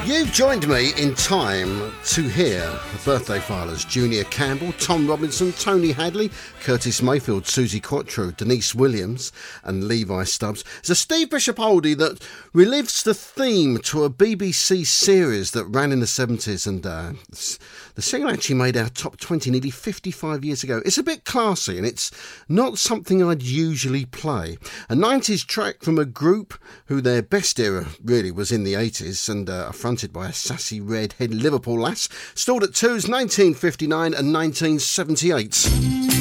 You've joined me in time to hear the birthday filers: Junior Campbell, Tom Robinson, Tony Hadley, Curtis Mayfield, Susie Quattro, Denise Williams and Levi Stubbs. It's a Steve Bishop oldie that relives the theme to a BBC series that ran in the 70s, and the single actually made our top 20 nearly 55 years ago. It's a bit classy and it's not something I'd usually play. A 90s track from a group who their best era really was in the 80s, and fronted by a sassy redhead Liverpool lass, stalled at twos 1959 and 1978.